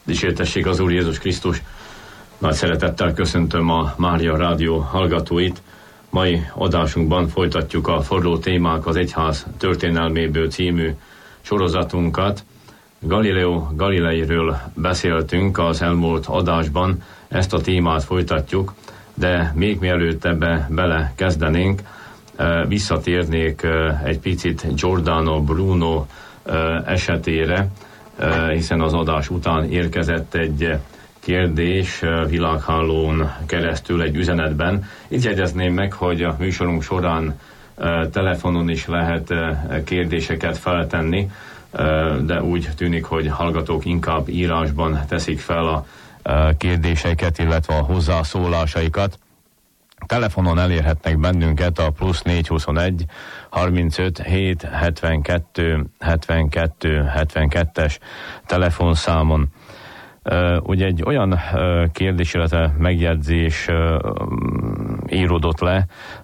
Dicsértessék az Úr Jézus Krisztus! Nagy szeretettel köszöntöm a Mária Rádió hallgatóit. Mai adásunkban folytatjuk a Forró témák az egyház történelméből című sorozatunkat. Galileo Galileiről beszéltünk az elmúlt adásban, ezt a témát folytatjuk, de még mielőtt ebbe bele kezdenénk, visszatérnék egy picit Giordano Bruno esetére, hiszen az adás után érkezett egy kérdés világhálón keresztül egy üzenetben. Így jegyezném meg, hogy a műsorunk során telefonon is lehet kérdéseket feltenni, de úgy tűnik, hogy hallgatók inkább írásban teszik fel a kérdéseiket, illetve a hozzászólásaikat. Telefonon elérhetnek bennünket a plusz 421 35 7 72 72 72-es telefonszámon. Ugye egy olyan kérdés, illetve megjegyzés íródott le,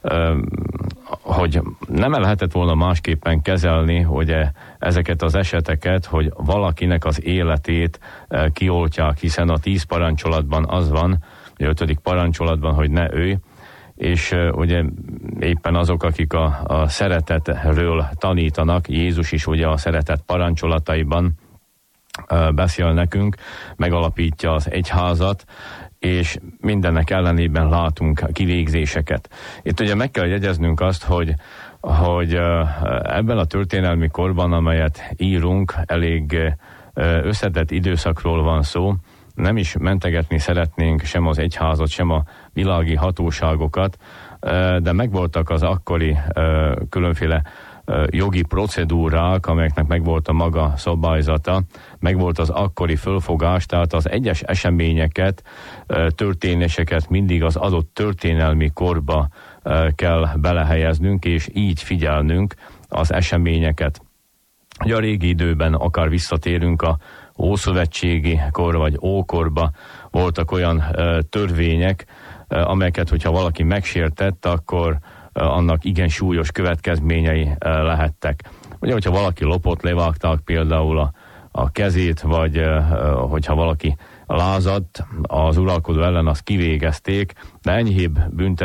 hogy nem lehetett volna másképpen kezelni, hogy ezeket az eseteket, hogy valakinek az életét kioltják, hiszen a 10 parancsolatban az van, a 5. parancsolatban, hogy ne ölj, és ugye éppen azok, akik a szeretetről tanítanak, Jézus is ugye a szeretet parancsolataiban beszél nekünk, megalapítja az egyházat, és mindennek ellenében látunk kivégzéseket. Itt ugye meg kell jegyeznünk azt, hogy ebben a történelmi korban, amelyet írunk, elég összetett időszakról van szó. Nem is mentegetni szeretnénk sem az egyházat, sem a világi hatóságokat, de megvoltak az akkori különféle jogi procedúrák, amelyeknek megvolt a maga szabályzata, megvolt az akkori fölfogás, tehát az egyes eseményeket, történéseket mindig az adott történelmi korba kell belehelyeznünk, és így figyelnünk az eseményeket. A régi időben akár visszatérünk a ószövetségi kor vagy ókorba, voltak olyan törvények, amelyeket, hogyha valaki megsértett, akkor annak igen súlyos következményei lehettek. Ugye, hogyha valaki lopott, levágták például a kezét, vagy hogyha valaki lázadt az uralkodó ellen, azt kivégezték, de enyhébb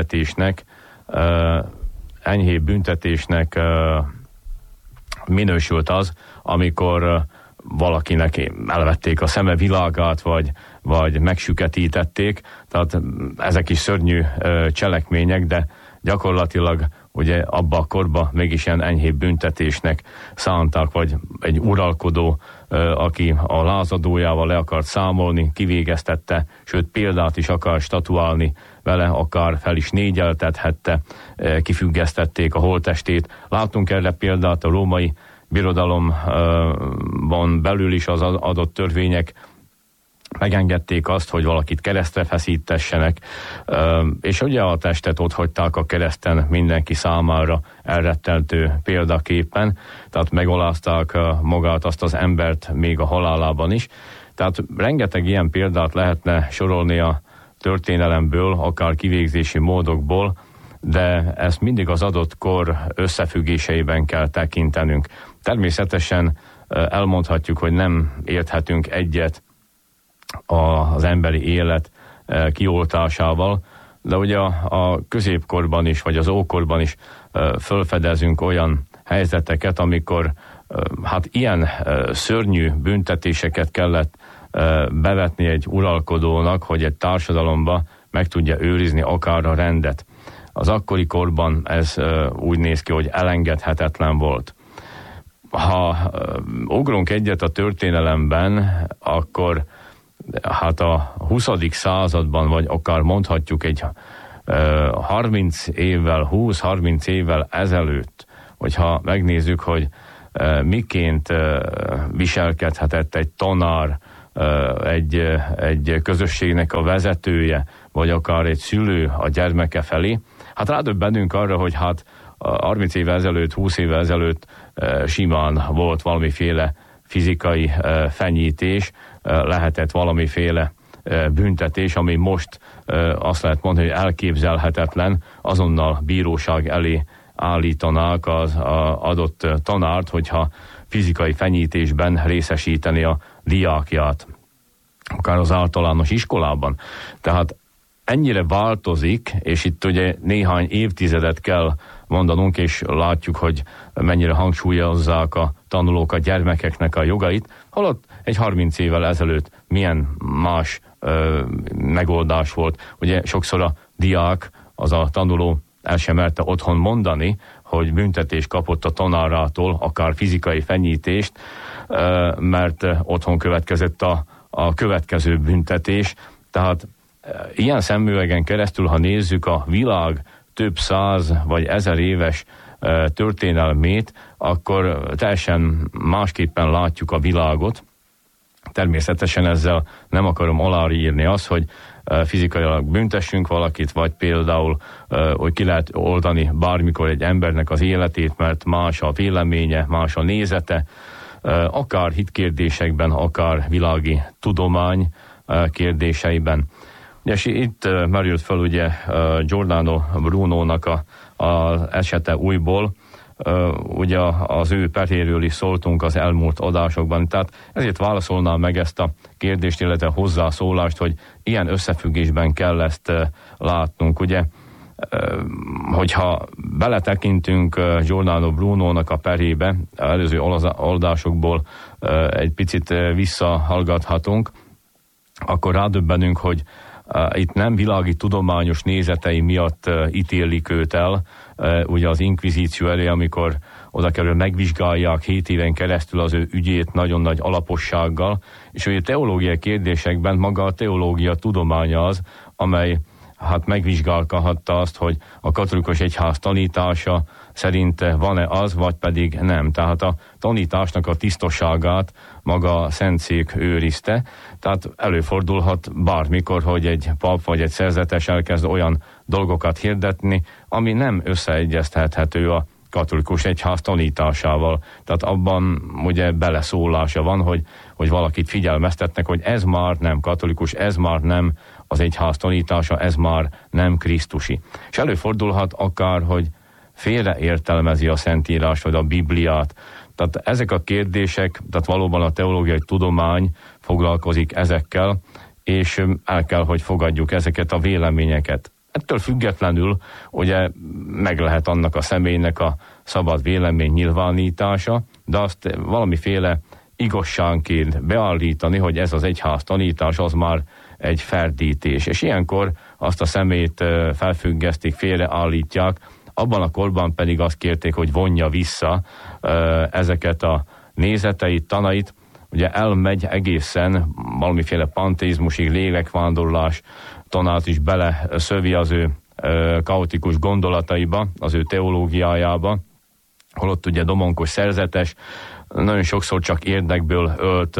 büntetésnek minősült az, amikor valakinek elvették a szeme világát, vagy megsüketítették, tehát ezek is szörnyű cselekmények, de gyakorlatilag ugye abba a korba mégis ilyen enyhébb büntetésnek szánták, vagy egy uralkodó, aki a lázadójával le akart számolni, kivégeztette, sőt példát is akar statuálni vele, akár fel is négyeltethette, kifüggesztették a holttestét. Látunk erre példát a római birodalomban belül is, az adott törvények megengedték azt, hogy valakit keresztre feszítessenek, és ugye a testet ott hagyták a kereszten mindenki számára elrettentő példaképpen, tehát megolázták magát, azt az embert még a halálában is. Tehát rengeteg ilyen példát lehetne sorolni a történelemből, akár kivégzési módokból, de ezt mindig az adott kor összefüggéseiben kell tekintenünk. Természetesen elmondhatjuk, hogy nem érthetünk egyet az emberi élet kioltásával, de ugye a középkorban is, vagy az ókorban is felfedezünk olyan helyzeteket, amikor hát ilyen szörnyű büntetéseket kellett bevetni egy uralkodónak, hogy egy társadalomba meg tudja őrizni akár a rendet. Az akkori korban ez úgy néz ki, hogy elengedhetetlen volt. Ha ugrunk egyet a történelemben, akkor hát a 20. században, vagy akár mondhatjuk egy 20-30 évvel ezelőtt, hogyha megnézzük, hogy miként viselkedhetett egy tanár, egy közösségnek a vezetője, vagy akár egy szülő a gyermeke felé, hát rádöbbenünk arra, hogy hát 30 évvel ezelőtt, 20 évvel ezelőtt simán volt valamiféle fizikai fenyítés, lehetett valamiféle büntetés, ami most azt lehet mondani, hogy elképzelhetetlen, azonnal bíróság elé állítanák az adott tanárt, hogyha fizikai fenyítésben részesíteni a diákját. akár az általános iskolában. Tehát ennyire változik, és itt ugye néhány évtizedet kell mondanunk, és látjuk, hogy mennyire hangsúlyozzák a tanulók a gyermekeknek a jogait, holott egy 30 évvel ezelőtt milyen más megoldás volt. Ugye sokszor a diák, az a tanuló el sem merte otthon mondani, hogy büntetést kapott a tanárától, akár fizikai fenyítést, mert otthon következett a következő büntetés. Tehát ilyen szemüvegen keresztül, ha nézzük a világ több 100 vagy 1000 éves történelmét, akkor teljesen másképpen látjuk a világot. Természetesen ezzel nem akarom aláírni azt, hogy fizikailag büntessünk valakit, vagy például, hogy ki lehet oldani bármikor egy embernek az életét, mert más a véleménye, más a nézete, akár hitkérdésekben, akár világi tudomány kérdéseiben. És itt merült fel ugye Giordano Brunónak az esete újból, ugye az ő peréről is szóltunk az elmúlt adásokban, tehát ezért válaszolnám meg ezt a kérdést, illetve hozzászólást, hogy ilyen összefüggésben kell ezt látnunk, ugye, hogyha beletekintünk Giordano Brunónak a perébe, előző adásokból egy picit visszahallgathatunk, akkor rádöbbenünk, hogy itt nem világi tudományos nézetei miatt ítélik őt el, ugye az inkvizíció elé, amikor oda kerül, megvizsgálják 7 éven keresztül az ő ügyét nagyon nagy alapossággal, és ugye teológiai kérdésekben maga a teológia tudománya az, amely hát megvizsgálhatta azt, hogy a katolikus egyház tanítása szerint van-e az, vagy pedig nem. Tehát a tanításnak a tisztaságát maga a Szentszék őrizte. Tehát előfordulhat bármikor, hogy egy pap vagy egy szerzetes elkezd olyan dolgokat hirdetni, ami nem összeegyeztethető a katolikus egyház tanításával. Tehát abban ugye beleszólása van, hogy valakit figyelmeztetnek, hogy ez már nem katolikus, ez már nem az egyház tanítása, ez már nem krisztusi. És előfordulhat akár, hogy félreértelmezi a Szentírást, vagy a Bibliát. Tehát ezek a kérdések, tehát valóban a teológiai tudomány foglalkozik ezekkel, és el kell, hogy fogadjuk ezeket a véleményeket. Ettől függetlenül ugye meg lehet annak a személynek a szabad vélemény nyilvánítása, de azt valamiféle igazságként beállítani, hogy ez az egyház tanítás, az már egy ferdítés. És ilyenkor azt a személyt felfüggesztik, félreállítják, abban a korban pedig azt kérték, hogy vonja vissza ezeket a nézeteit, tanait. Ugye elmegy egészen valamiféle panteizmusig, lélekvándorlás tanát is beleszövi az ő kaotikus gondolataiba, az ő teológiájába, holott ugye domonkos szerzetes, nagyon sokszor csak érdekből ölt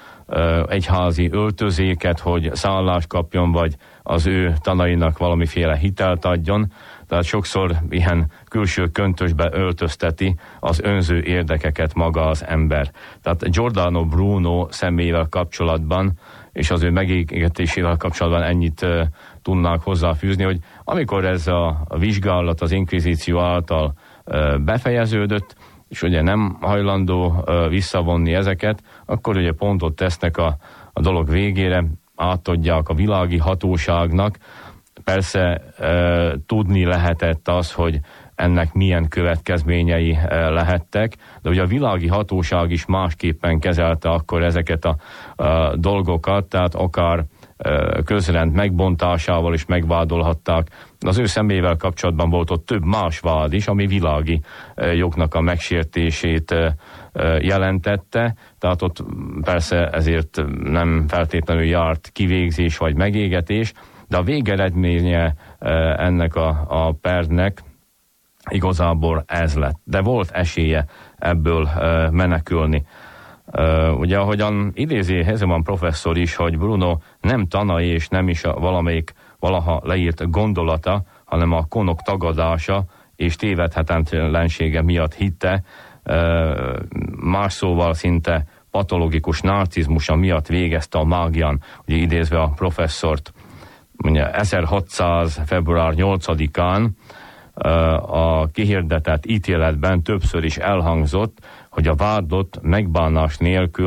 egyházi öltözéket, hogy szállást kapjon, vagy az ő tanainak valamiféle hitelt adjon. Tehát sokszor ilyen külső köntösbe öltözteti az önző érdekeket maga az ember. Tehát Giordano Bruno személyével kapcsolatban, és az ő megégetésével kapcsolatban ennyit tudnák hozzáfűzni, hogy amikor ez a vizsgálat az inkvizíció által befejeződött, és ugye nem hajlandó visszavonni ezeket, akkor ugye pontot tesznek a dolog végére, átadják a világi hatóságnak. Persze tudni lehetett az, hogy ennek milyen következményei lehettek, de ugye a világi hatóság is másképpen kezelte akkor ezeket a dolgokat, tehát akár közrend megbontásával is megvádolhatták. Az ő személyével kapcsolatban volt ott több más vád is, ami világi jognak a megsértését jelentette, tehát ott persze ezért nem feltétlenül járt kivégzés vagy megégetés, de a végeredménye ennek a pernek igazából ez lett. De volt esélye ebből menekülni. Ugye ahogyan idézi Hezeman professzor is, hogy Bruno nem tanai és nem is valamelyik valaha leírt gondolata, hanem a konok tagadása és tévedhetetlensége miatt hitte, más szóval szinte patológikus narcizmusa miatt végezte a mágián, ugye idézve a professzort. Ugye 1600. február 8-án a kihirdetett ítéletben többször is elhangzott, hogy a vádlott megbánás nélkül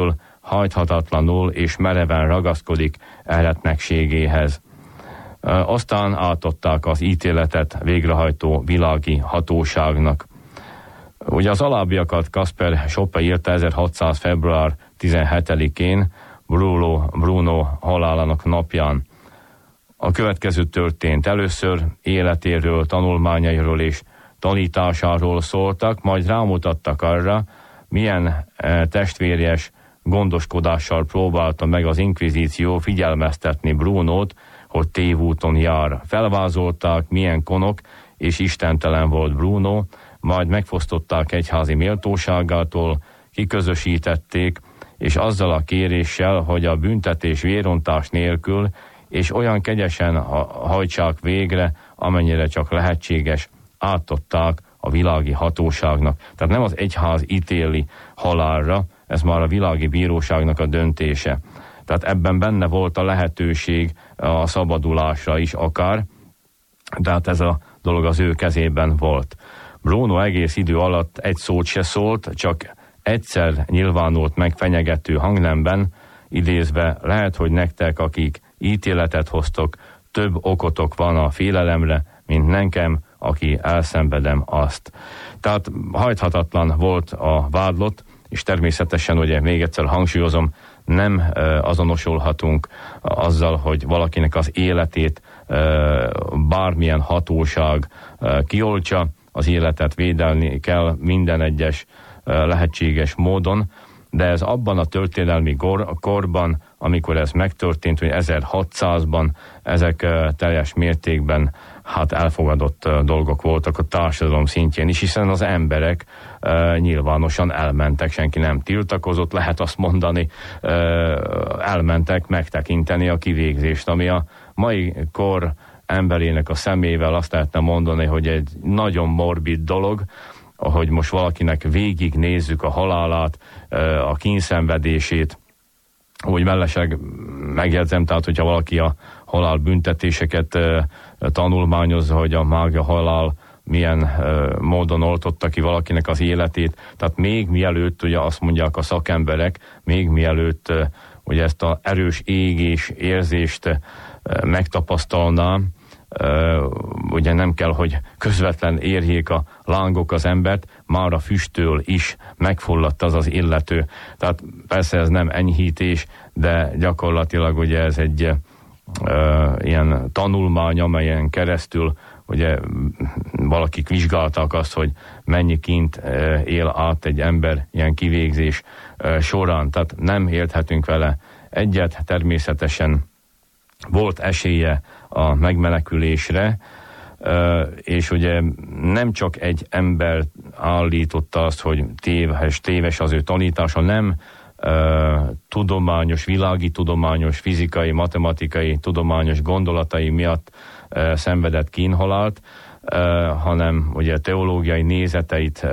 hajthatatlanul és mereven ragaszkodik eretnekségéhez. Aztán átadták az ítéletet végrehajtó világi hatóságnak. Ugye az alábbiakat Kasper Schoppe írta 1600. február 17-én, Bruno halálának napján. A következő történt. Először életéről, tanulmányairól és tanításáról szóltak, majd rámutattak arra, milyen testvérjes gondoskodással próbálta meg az inkvizíció figyelmeztetni Brunót, hogy tévúton jár. Felvázolták, milyen konok és istentelen volt Bruno, majd megfosztották egyházi méltóságától, kiközösítették, és azzal a kéréssel, hogy a büntetés vérontás nélkül és olyan kegyesen hajtsák végre, amennyire csak lehetséges, átadták a világi hatóságnak. Tehát nem az egyház ítéli halálra, ez már a világi bíróságnak a döntése. Tehát ebben benne volt a lehetőség a szabadulásra is akár, tehát ez a dolog az ő kezében volt. Bruno egész idő alatt egy szót se szólt, csak egyszer nyilvánult meg fenyegető hangnemben, idézve, lehet, hogy nektek, akik ítéletet hoztok, több okotok van a félelemre, mint nekem, aki elszenvedem azt. Tehát hajthatatlan volt a vádlott, és természetesen, ugye még egyszer hangsúlyozom, nem azonosulhatunk azzal, hogy valakinek az életét bármilyen hatóság kioltsa, az életet védelni kell minden egyes lehetséges módon, de ez abban a történelmi korban, amikor ez megtörtént, hogy 1600-ban ezek teljes mértékben elfogadott dolgok voltak a társadalom szintjén is, hiszen az emberek nyilvánosan elmentek, senki nem tiltakozott, lehet azt mondani, elmentek megtekinteni a kivégzést, ami a mai kor emberének a szemével azt lehetne mondani, hogy egy nagyon morbid dolog, ahogy most valakinek végig nézzük a halálát, a kínszenvedését, úgy mellesleg megjegyzem, tehát hogyha valaki a halálbüntetéseket tanulmányozza, hogy a mágia halál milyen módon oltotta ki valakinek az életét, tehát még mielőtt, ugye azt mondják a szakemberek, még mielőtt ugye ezt az erős égés érzést megtapasztalná, ugye nem kell, hogy közvetlen érjék a lángok az embert, már a füsttől is megfulladt az illető. Tehát persze ez nem enyhítés, de gyakorlatilag ugye ez egy ilyen tanulmány, amelyen keresztül ugye valakik vizsgálták azt, hogy mennyi kint él át egy ember ilyen kivégzés során. Tehát nem érthetünk vele egyet, természetesen volt esélye a megmenekülésre, és ugye nem csak egy ember állította azt, hogy téves az ő tanítása, nem tudományos, világi tudományos, fizikai, matematikai, tudományos gondolatai miatt szenvedett kínhalált, hanem ugye teológiai nézeteit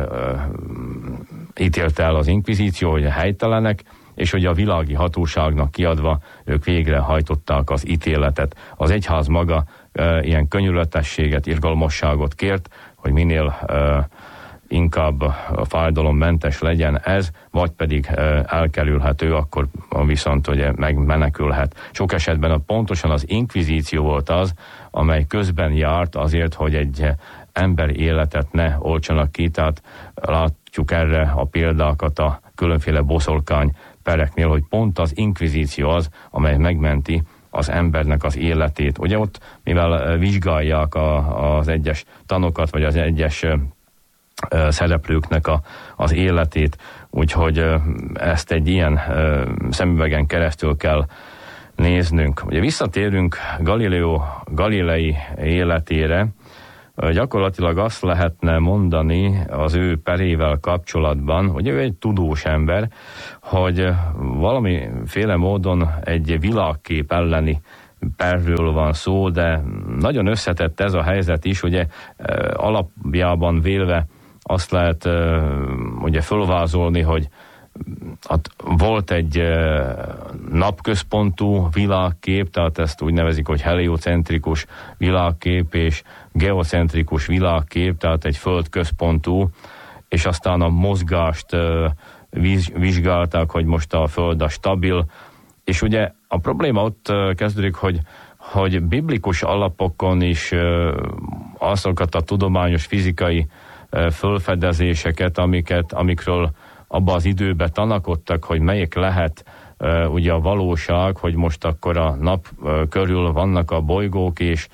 ítélte el az inkvizíció, hogy helytelenek, és hogy a világi hatóságnak kiadva ők végrehajtották az ítéletet. Az egyház maga ilyen könyörületességet, irgalmasságot kért, hogy minél inkább fájdalommentes legyen ez, vagy pedig elkerülhető, akkor viszont ugye megmenekülhet. Sok esetben pontosan az inkvizíció volt az, amely közben járt azért, hogy egy ember életet ne oltsanak ki, tehát látjuk erre a példákat a különféle boszorkány pereknél, hogy pont az inkvizíció az, amely megmenti az embernek az életét. Ugye ott, mivel vizsgálják az egyes tanokat, vagy az egyes szereplőknek az életét, úgyhogy ezt egy ilyen szemüvegen keresztül kell néznünk. Ugye visszatérünk Galileo Galilei életére, gyakorlatilag azt lehetne mondani az ő perével kapcsolatban, hogy ő egy tudós ember, hogy valamiféle módon egy világkép elleni perről van szó, de nagyon összetett ez a helyzet is, ugye alapjában vélve azt lehet ugye fölvázolni, hogy volt egy napközpontú világkép, tehát ezt úgy nevezik, hogy heliocentrikus világkép és geocentrikus világkép, tehát egy földközpontú, és aztán a mozgást vizsgálták, hogy most a Föld a stabil, és ugye a probléma ott kezdődik, hogy biblikus alapokon is azokat a tudományos fizikai fölfedezéseket, amikről abban az időben tanakodtak, hogy melyik lehet ugye a valóság, hogy most akkor a nap körül vannak a bolygók, és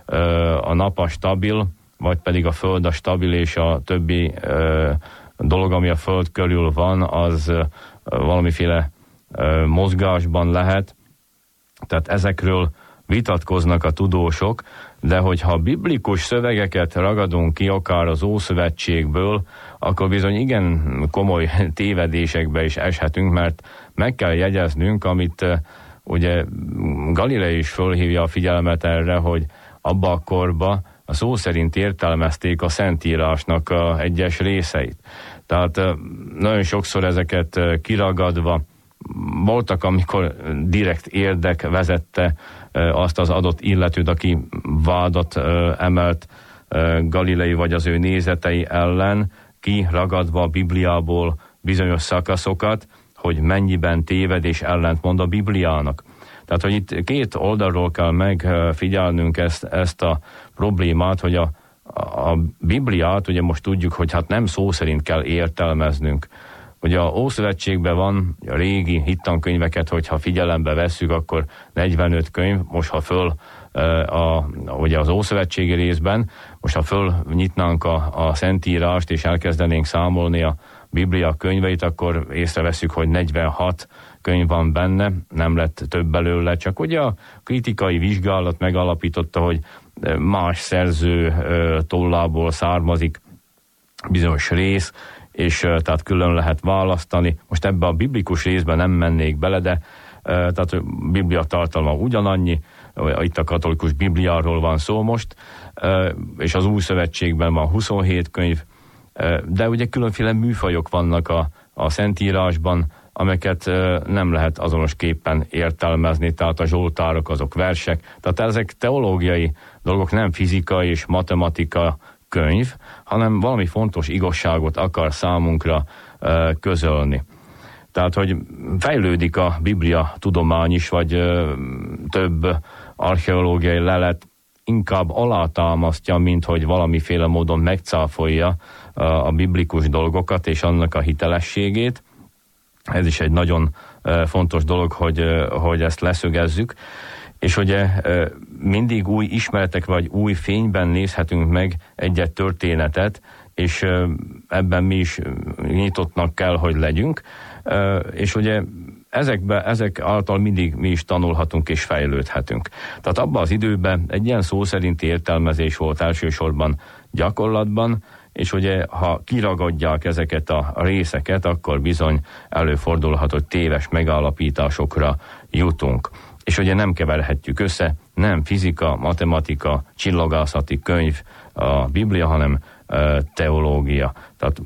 a nap a stabil, vagy pedig a Föld a stabil, és a többi dolog, ami a Föld körül van, az valamiféle mozgásban lehet. Tehát ezekről vitatkoznak a tudósok, de hogyha biblikus szövegeket ragadunk ki akár az Ószövetségből, akkor bizony igen komoly tévedésekbe is eshetünk, mert meg kell jegyeznünk, amit ugye Galilei is fölhívja a figyelmet erre, hogy abba a korba a szó szerint értelmezték a Szentírásnak a egyes részeit. Tehát nagyon sokszor ezeket kiragadva, voltak, amikor direkt érdek vezette azt az adott illetőt, aki vádat emelt Galilei vagy az ő nézetei ellen, kiragadva a Bibliából bizonyos szakaszokat, hogy mennyiben téved és ellentmond a Bibliának. Tehát, hogy itt két oldalról kell megfigyelnünk ezt a problémát, hogy a Bibliát, ugye most tudjuk, hogy hát nem szó szerint kell értelmeznünk. Ugye a Ószövetségben van a régi hittankönyveket, hogyha figyelembe vesszük, akkor 45 könyv, most ha föl ugye az Ószövetségi részben, most ha fölnyitnánk a Szentírást, és elkezdenénk számolni a Biblia könyveit, akkor észreveszünk, hogy 46 könyv van benne, nem lett több belőle, csak ugye a kritikai vizsgálat megalapította, hogy más szerző tollából származik bizonyos rész, és tehát külön lehet választani. Most ebbe a biblikus részben nem mennék bele, de tehát a Biblia tartalma ugyanannyi, itt a katolikus Bibliáról van szó most, és az Új Szövetségben van 27 könyv, de ugye különféle műfajok vannak a Szentírásban, amelyeket nem lehet azonosképpen értelmezni, tehát a zsoltárok azok versek, tehát ezek teológiai dolgok, nem fizika és matematika könyv, hanem valami fontos igazságot akar számunkra közölni. Tehát, hogy fejlődik a Biblia tudomány is, vagy több archeológiai lelet inkább alátámasztja, mint hogy valamiféle módon megcáfolja a biblikus dolgokat és annak a hitelességét. Ez is egy nagyon fontos dolog, hogy ezt leszögezzük. És ugye mindig új ismeretek vagy új fényben nézhetünk meg egy-egy történetet, és ebben mi is nyitottnak kell, hogy legyünk. És ugye ezek által mindig mi is tanulhatunk és fejlődhetünk. Tehát abban az időben egy ilyen szó szerinti értelmezés volt elsősorban gyakorlatban, és ugye ha kiragadják ezeket a részeket, akkor bizony előfordulhat, hogy téves megállapításokra jutunk. És ugye nem keverhetjük össze, nem fizika, matematika, csillagászati könyv a Biblia, hanem teológia. Tehát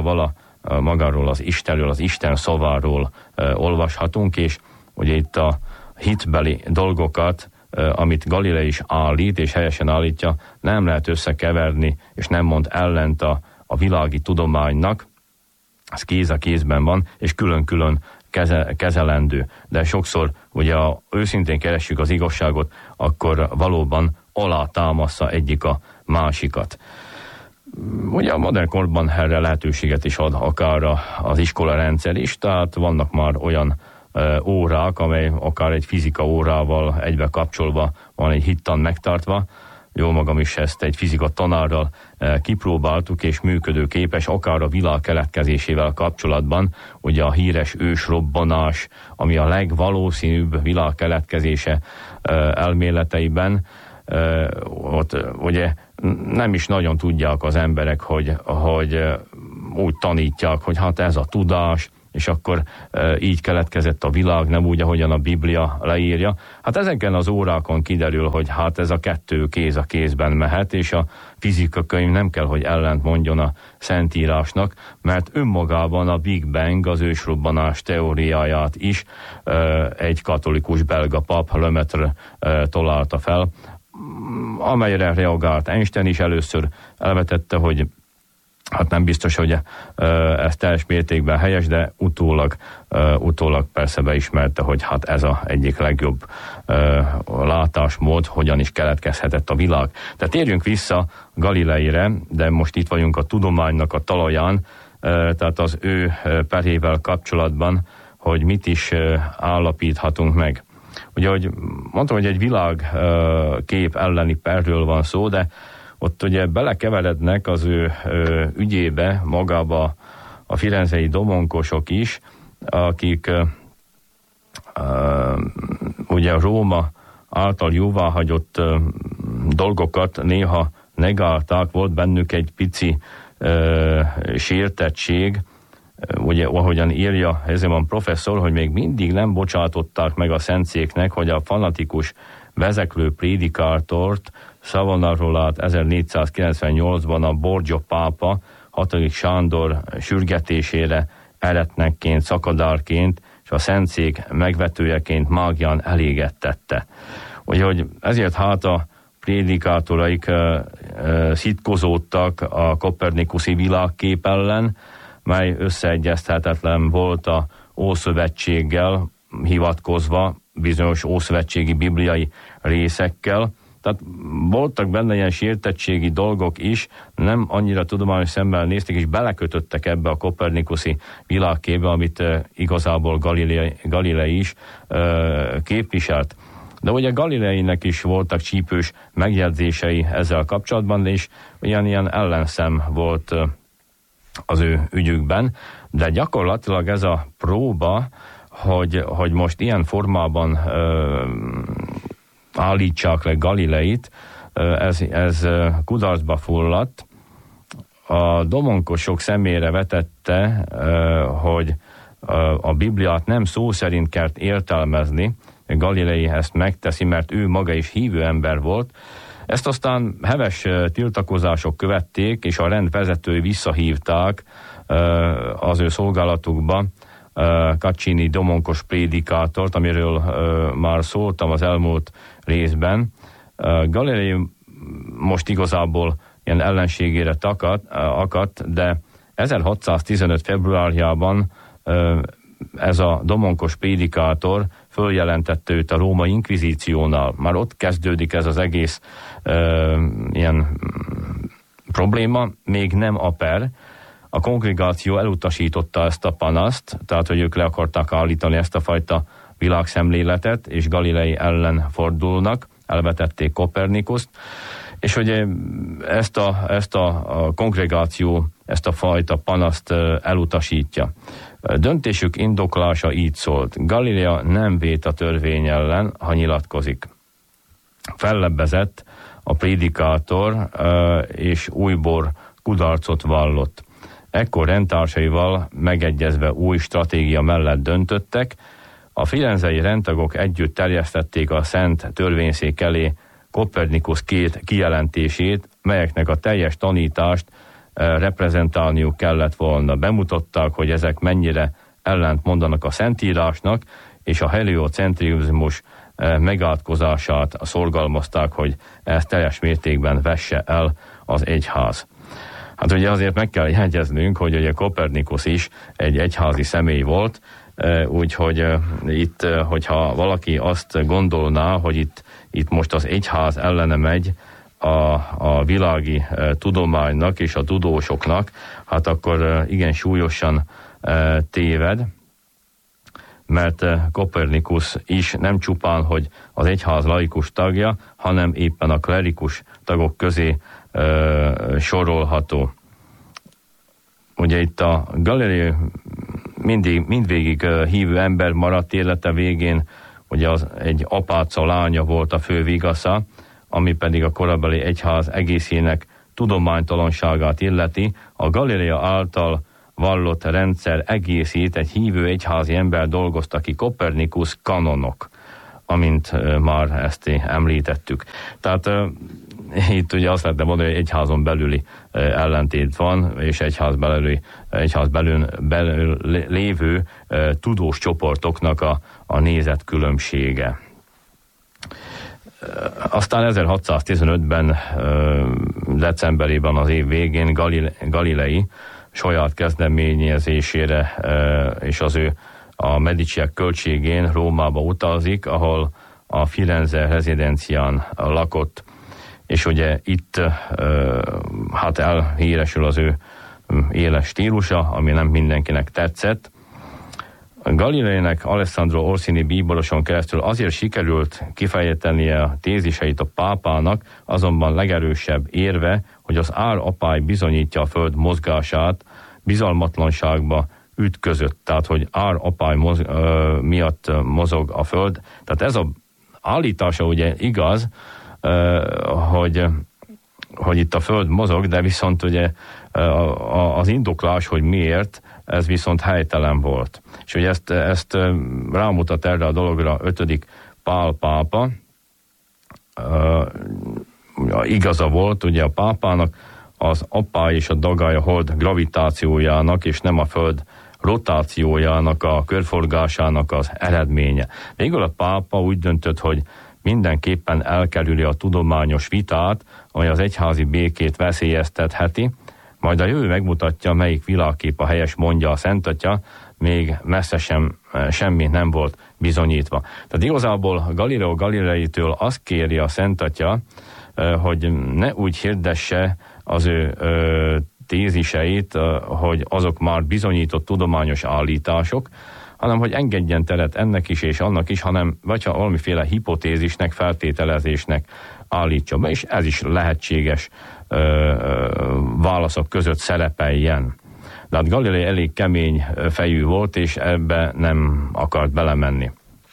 magáról az Istenről, az Isten szaváról olvashatunk, és ugye itt a hitbeli dolgokat, amit Galilei is állít, és helyesen állítja, nem lehet összekeverni, és nem mond ellent a világi tudománynak, ez kéz a kézben van, és külön-külön kezelendő. De sokszor, ugye őszintén keressük az igazságot, akkor valóban alátámassza egyik a másikat. Ugye a modern korban erre lehetőséget is ad akár az iskola rendszer is, tehát vannak már olyan órák, amely akár egy fizika órával egybe kapcsolva van egy hittan megtartva. Jó magam is ezt egy fizika tanárral kipróbáltuk, és működőképes, akár a világ keletkezésével kapcsolatban, ugye a híres ősrobbanás, ami a legvalószínűbb világ keletkezése elméleteiben, ott ugye nem is nagyon tudják az emberek, hogy úgy tanítják, hogy hát ez a tudás, és akkor így keletkezett a világ, nem úgy, ahogyan a Biblia leírja. Hát ezeken az órákon kiderül, hogy hát ez a kettő kéz a kézben mehet, és a fizikakönyv nem kell, hogy ellent mondjon a Szentírásnak, mert önmagában a Big Bang, az ősrobbanás teóriáját is egy katolikus belga pap, Lemaitre találta fel, amelyre reagált Einstein is először elvetette, hogy hát nem biztos, hogy ez teljes mértékben helyes, de utólag persze beismerte, hogy hát ez az egyik legjobb látásmód, hogyan is keletkezhetett a világ. Tehát térjünk vissza Galileire, de most itt vagyunk a tudománynak a talaján, tehát az ő perével kapcsolatban, hogy mit is állapíthatunk meg. Ugye, hogy mondtam, hogy egy világkép elleni perről van szó, de ott ugye belekeverednek az ő ügyébe magába a firenzei domonkosok is, akik ugye Róma által jóváhagyott dolgokat néha negálták, volt bennük egy pici sértettség, ugye ahogyan írja Hezeman professzor, hogy még mindig nem bocsátották meg a szentszéknek, hogy a fanatikus vezeklő prédikátort, Savonarolát 1498-ban a Borgia pápa 6. Sándor sürgetésére eretnekként, szakadárként és a szentszék megvetőjeként mágián elégettette. Úgyhogy ezért hát a prédikátoraik szitkozódtak a kopernikuszi világkép ellen, mely összeegyeztethetetlen volt a Ószövetséggel hivatkozva, bizonyos ószövetségi bibliai részekkel. Tehát voltak benne ilyen sértettségi dolgok is, nem annyira tudományos szemmel nézték, és belekötöttek ebbe a kopernikuszi világképbe, amit igazából Galilei is képviselt. De ugye Galileinek is voltak csípős megjegyzései ezzel kapcsolatban, és ilyen ellenszem volt az ő ügyükben, de gyakorlatilag ez a próba, hogy most ilyen formában állítsák le Galileit, ez kudarcba fulladt. A domonkosok szemére vetette, hogy a Bibliát nem szó szerint kell értelmezni, Galilei ezt megteszi, mert ő maga is hívő ember volt. Ezt aztán heves tiltakozások követték, és a rend vezetői visszahívták az ő szolgálatukba Caccini domonkos prédikátort, amiről már szóltam az elmúlt részben. Galilei most igazából ilyen ellenségére akadt, de 1615. februárjában ez a domonkos prédikátor följelentette őt a római inkvizíciónál. Már ott kezdődik ez az egész ilyen probléma, még nem a per. A kongregáció elutasította ezt a panaszt, tehát hogy ők le akarták állítani ezt a fajta világszemléletet, és Galilei ellen fordulnak, elvetették Kopernikuszt, és hogy ezt a kongregáció ezt a fajta panaszt elutasítja. Döntésük indoklása így szólt: Galilea nem vét a törvény ellen, ha nyilatkozik. Fellebbezett a prédikátor, és újból kudarcot vallott. Ekkor rendtársaival megegyezve új stratégia mellett döntöttek. A firenzei rendtagok együtt terjesztették a Szent Törvényszék elé Kopernikus két kijelentését, melyeknek a teljes tanítást reprezentálniuk kellett volna. Bemutatták, hogy ezek mennyire ellent mondanak a Szentírásnak, és a heliocentrizmus megátkozását szorgalmazták, hogy ezt teljes mértékben vesse el az egyház. Hát ugye azért meg kell jegyeznünk, hogy ugye Kopernikus is egy egyházi személy volt, úgyhogy itt, hogyha valaki azt gondolná, hogy itt most az egyház ellene megy a világi tudománynak és a tudósoknak, hát akkor igen súlyosan téved, mert Kopernikus is nem csupán, hogy az egyház laikus tagja, hanem éppen a klerikus tagok közé sorolható. Ugye itt a Galilei mindvégig hívő ember maradt, élete végén, ugye egy apáca lánya volt a fő vigasza, ami pedig a korabeli egyház egészének tudománytalanságát illeti. A Galilea által vallott rendszer egészét egy hívő egyházi ember dolgozta ki, Kopernikus kanonok, amint már ezt említettük. Tehát itt ugye azt lehetne mondani, hogy egyházon belüli ellentét van, és egyház belül lévő tudós csoportoknak a nézetkülönbsége. Aztán 1615-ben decemberében az év végén Galilei saját kezdeményezésére és az ő a Mediciek költségén Rómába utazik, ahol a Firenze rezidencián lakott, és ugye itt hát elhíresül az ő éles stílusa, ami nem mindenkinek tetszett. Galileinek Alessandro Orsini bíboroson keresztül azért sikerült kifejtenie a téziseit a pápának, azonban legerősebb érve, hogy az árapály bizonyítja a föld mozgását, bizalmatlanságba ütközött, tehát hogy árapály miatt mozog a föld. Tehát ez az állítása ugye igaz, hogy itt a föld mozog, de viszont ugye az indoklás, hogy miért, ez viszont helytelen volt. És ugye ezt rámutat erre a dologra 5. Pál pápa. Igaza volt ugye a pápának, az apály és a dagály a hold gravitációjának, és nem a föld rotációjának, a körforgásának az eredménye. Végül a pápa úgy döntött, hogy mindenképpen elkerüli a tudományos vitát, amely az egyházi békét veszélyeztetheti, majd a jövő megmutatja, melyik világkép a helyes, mondja a Szentatya, még messze semmi nem volt bizonyítva. Tehát igazából Galileo Galileitől azt kéri a Szentatya, hogy ne úgy hirdesse az ő téziseit, hogy azok már bizonyított tudományos állítások, hanem hogy engedjen teret ennek is és annak is, hanem vagy ha valamiféle hipotézisnek, feltételezésnek állítsa be, és ez is lehetséges válaszok között szerepeljen. De hát Galilei elég kemény fejű volt, és ebbe nem akart belemenni.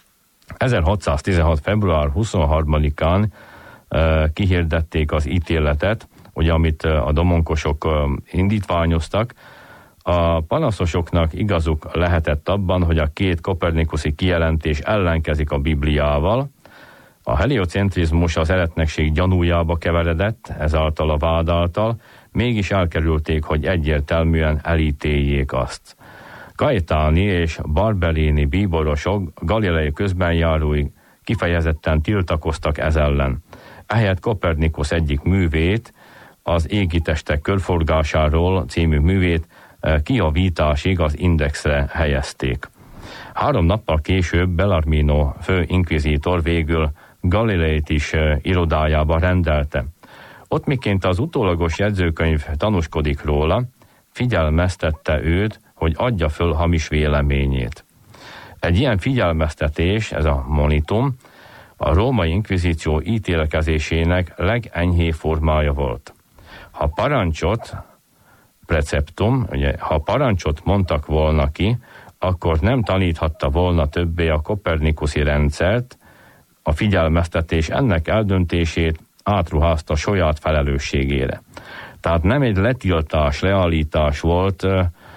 1616. február 23-án kihirdették az ítéletet, ugye, amit a domonkosok indítványoztak. A panaszosoknak igazuk lehetett abban, hogy a két kopernikuszi kijelentés ellenkezik a Bibliával. A heliocentrizmus az eretnekség gyanújába keveredett, ezáltal a vád által, mégis elkerülték, hogy egyértelműen elítéljék azt. Gaetani és Barberini bíborosok Galilei közbenjárói kifejezetten tiltakoztak ez ellen. Ehelyett Kopernikusz egyik művét, az Égitestek körforgásáról című művét kijavításig az Indexre helyezték. 3 nappal később Bellarmino főinkvizítor végül Galileit is irodájába rendelte. Ott miként az utólagos jegyzőkönyv tanúskodik róla, figyelmeztette őt, hogy adja föl hamis véleményét. Egy ilyen figyelmeztetés, ez a monitum, a római inkvizíció ítélkezésének legenyhébb formája volt. Ha parancsot, preceptum, ugye, ha parancsot mondtak volna ki, akkor nem taníthatta volna többé a kopernikuszi rendszert, a figyelmeztetés ennek eldöntését átruházta saját felelősségére. Tehát nem egy letiltás, leállítás volt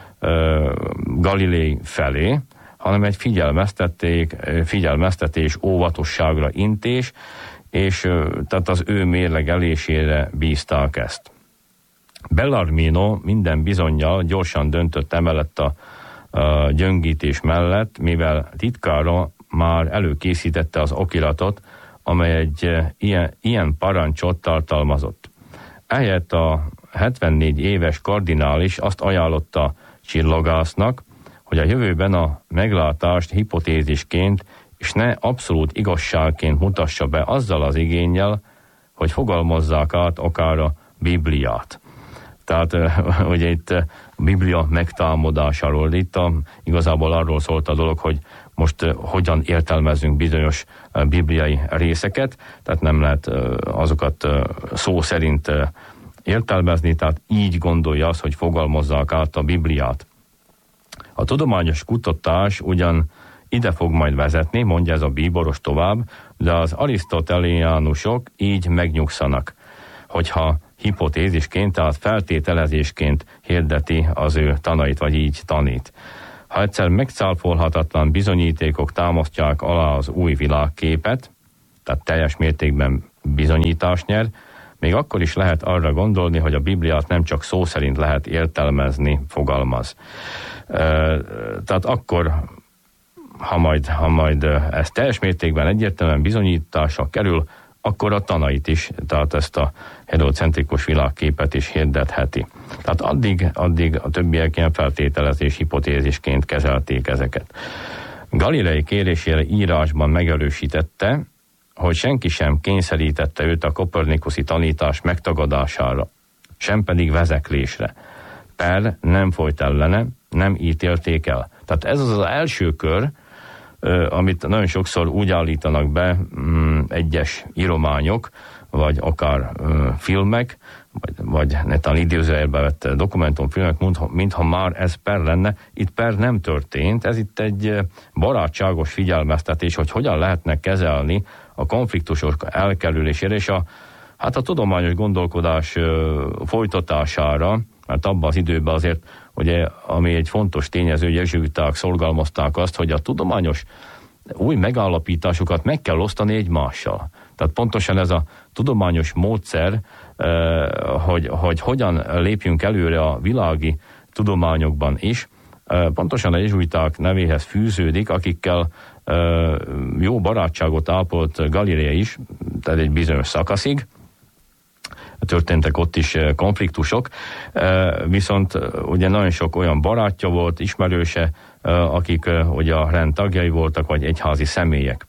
Galilei felé, hanem egy figyelmeztetés, óvatosságra intés, és tehát az ő mérlegelésére bízták ezt. Bellarmino minden bizonnyal gyorsan döntött emellett a gyöngítés mellett, mivel titkára már előkészítette az okiratot, amely egy ilyen parancsot tartalmazott. Ehelyett a 74 éves kardinális azt ajánlotta csillagásznak, hogy a jövőben a meglátást hipotézisként és ne abszolút igazságként mutassa be azzal az igénnyel, hogy fogalmazzák át akár a Bibliát. Tehát ugye itt a Biblia megtámadásáról, itt igazából arról szólt a dolog, hogy most hogyan értelmezünk bizonyos bibliai részeket, tehát nem lehet azokat szó szerint értelmezni, tehát így gondolja az, hogy fogalmazzák át a Bibliát. A tudományos kutatás ugyan ide fog majd vezetni, mondja ez a bíboros tovább, de az arisztotelénusok így megnyugszanak, hogyha hipotézisként, tehát feltételezésként hirdeti az ő tanait, vagy így tanít. Ha egyszer megcáfolhatatlan bizonyítékok támasztják alá az új világképet, tehát teljes mértékben bizonyítás nyer, még akkor is lehet arra gondolni, hogy a Bibliát nem csak szó szerint lehet értelmezni, fogalmaz. Tehát akkor, ha majd ez teljes mértékben egyértelműen bizonyításra kerül, akkor a tanait is, tehát ezt a heliocentrikus világképet is hirdetheti. Tehát addig a többiek ilyen feltételezés hipotézisként kezelték ezeket. Galilei kérésére írásban megerősítette, hogy senki sem kényszerítette őt a kopernikuszi tanítás megtagadására, sem pedig vezeklésre. Per nem folyt ellene, nem ítélték el. Tehát ez az első kör, amit nagyon sokszor úgy állítanak be egyes írományok, vagy akár filmek, vagy netán idézőjelbe vett dokumentumfilmek, mintha már ez per lenne. Itt per nem történt, ez itt egy barátságos figyelmeztetés, hogy hogyan lehetne kezelni a konfliktusok elkerülésére, és a tudományos gondolkodás folytatására, mert abban az időben azért, ugye, ami egy fontos tényező, jezsuiták szorgalmazták azt, hogy a tudományos új megállapításokat meg kell osztani egymással. Tehát pontosan ez a tudományos módszer, hogy hogyan lépjünk előre a világi tudományokban is, pontosan a jezsuiták nevéhez fűződik, akikkel jó barátságot ápolt Galilei is, tehát egy bizonyos szakaszig, történtek ott is konfliktusok, viszont ugye nagyon sok olyan barátja volt, ismerőse, akik ugye a rend tagjai voltak, vagy egyházi személyek.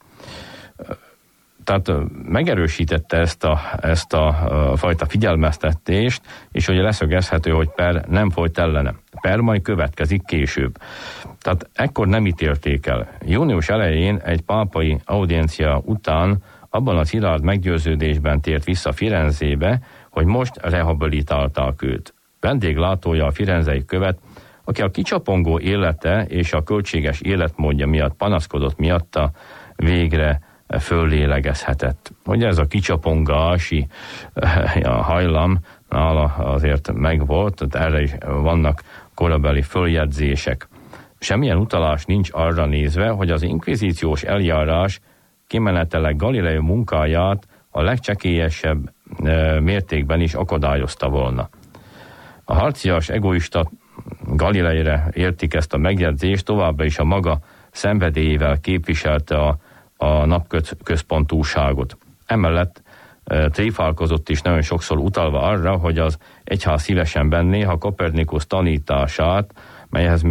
Tehát megerősítette ezt a fajta figyelmeztetést, és ugye leszögezhető, hogy per nem folyt ellene. Per majd következik később. Tehát ekkor nem ítélték el. Június elején egy pápai audiencia után abban a szilárd meggyőződésben tért vissza Firenzébe, hogy most rehabilitálták őt. Vendéglátója a firenzei követ, aki a kicsapongó élete és a költséges életmódja miatt panaszkodott miatta, végre föllélegezhetett. Ugye ez a kicsapongási hajlam nála azért megvolt, erre is vannak korabeli följegyzések. Semmilyen utalás nincs arra nézve, hogy az inkvizíciós eljárás kimenetele Galilei munkáját a legcsekélyesebb mértékben is akadályozta volna. A harcias, egoista Galileire értik ezt a megjegyzést, továbbra is a maga szenvedélyével képviselte a napközpontúságot. Emellett tréfálkozott is nagyon sokszor utalva arra, hogy az egyház szívesen venné, ha Kopernikusz tanítását, melyhez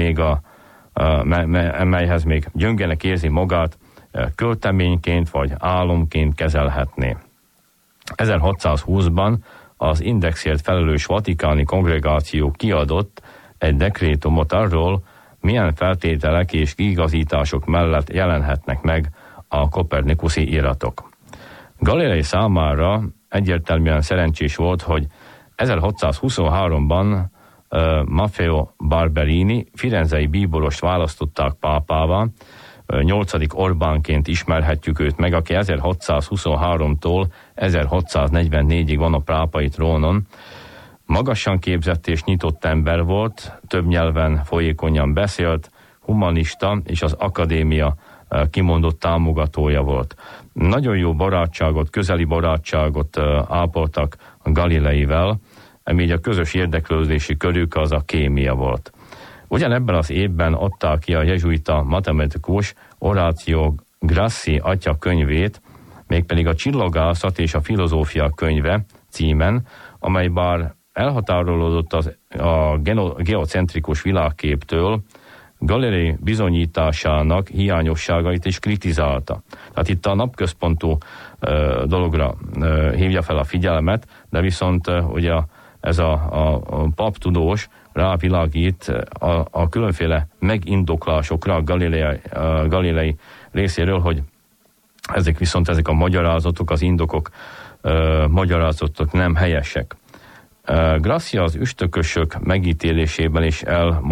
még gyöngének érzi magát, költeményként vagy álomként kezelhetné. 1620-ban az indexért felelős vatikáni kongregáció kiadott egy dekrétumot arról, milyen feltételek és kiigazítások mellett jelenhetnek meg a kopernikuszi iratok. Galilei számára egyértelműen szerencsés volt, hogy 1623-ban Maffeo Barberini firenzei bíborost választották pápává, 8. Orbánként ismerhetjük őt meg, aki 1623-tól 1644-ig van a pápai trónon. Magasan képzett és nyitott ember volt, több nyelven folyékonyan beszélt, humanista és az akadémia kimondott támogatója volt. Nagyon jó barátságot, közeli barátságot ápoltak a Galileivel, ami a közös érdeklődési körük az a kémia volt. Ugyanebben az évben adták ki a jezsuita matematikus Horatio Grassi atya könyvét, mégpedig a Csillagászat és a filozófia könyve címen, amely bár elhatárolódott a geocentrikus világképtől, Galilei bizonyításának hiányosságait is kritizálta. Tehát itt a napközpontú dologra hívja fel a figyelmet, de viszont ugye ez a paptudós rávilágít a különféle megindoklásokra a Galilei részéről, hogy ezek a magyarázatok, az indokok, magyarázatok nem helyesek. Grassi az üstökösök megítélésében is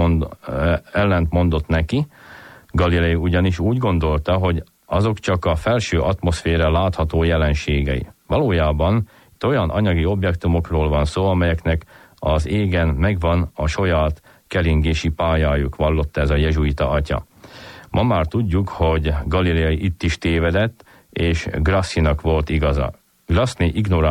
ellent mondott neki. Galilei ugyanis úgy gondolta, hogy azok csak a felső atmoszféra látható jelenségei. Valójában itt olyan anyagi objektumokról van szó, amelyeknek az égen megvan a saját keringési pályájuk, vallotta ez a jezsuita atya. Ma már tudjuk, hogy Galilei itt is tévedett, és Grassinak volt igaza. Grassi ignorálta